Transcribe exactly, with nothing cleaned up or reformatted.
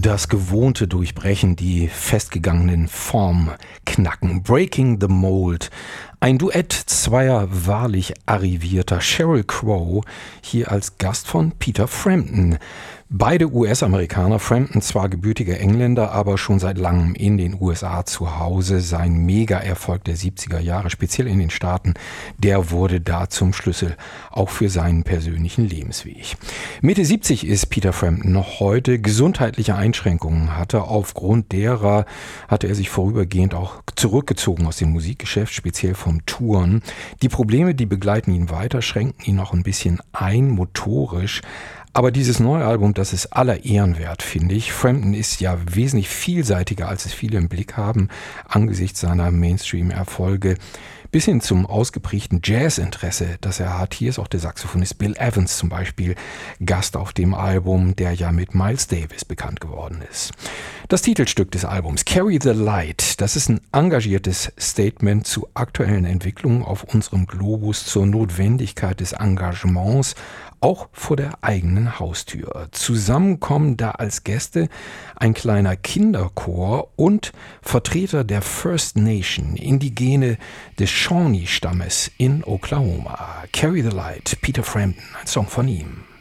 Das Gewohnte durchbrechen, die festgegangenen Formen knacken. Breaking the Mold. Ein Duett zweier wahrlich arrivierter. Sheryl Crow hier als Gast von Peter Frampton. Beide U S-Amerikaner, Frampton zwar gebürtiger Engländer, aber schon seit langem in den U S A zu Hause. Sein Mega-Erfolg der siebziger Jahre, speziell in den Staaten, der wurde da zum Schlüssel, auch für seinen persönlichen Lebensweg. Mitte siebzig ist Peter Frampton noch heute. Gesundheitliche Einschränkungen hatte. Aufgrund derer hatte er sich vorübergehend auch zurückgezogen aus dem Musikgeschäft, speziell vom Touren. Die Probleme, die begleiten ihn weiter, schränken ihn noch ein bisschen ein, motorisch. Aber dieses neue Album, das ist aller Ehren wert, finde ich. Frampton ist ja wesentlich vielseitiger, als es viele im Blick haben, angesichts seiner Mainstream-Erfolge, bis hin zum ausgeprägten Jazz-Interesse, das er hat. Hier ist auch der Saxophonist Bill Evans zum Beispiel Gast auf dem Album, der ja mit Miles Davis bekannt geworden ist. Das Titelstück des Albums, Carry the Light, das ist ein engagiertes Statement zu aktuellen Entwicklungen auf unserem Globus, zur Notwendigkeit des Engagements, auch vor der eigenen Haustür. Zusammen kommen da als Gäste ein kleiner Kinderchor und Vertreter der First Nation, Indigene des Shawnee-Stammes in Oklahoma. Carry the Light, Peter Frampton, ein Song von ihm.